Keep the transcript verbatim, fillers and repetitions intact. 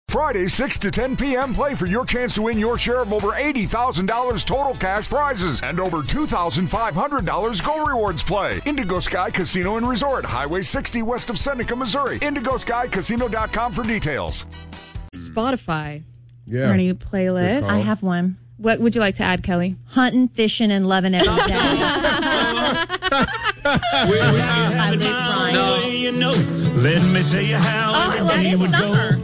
Friday, six to ten p.m., play for your chance to win your share of over eighty thousand dollars total cash prizes and over two thousand five hundred dollars Go Rewards play. Indigo Sky Casino and Resort, Highway sixty west of Seneca, Missouri. Indigo Sky Casino dot com for details. Spotify. Yeah. Our new playlist. Good I call. have one. What would you like to add, Kelly? Hunting, fishing, and loving every day. We- we- I live Ryan. You know, let me tell you how Oh, I love it would summer. go.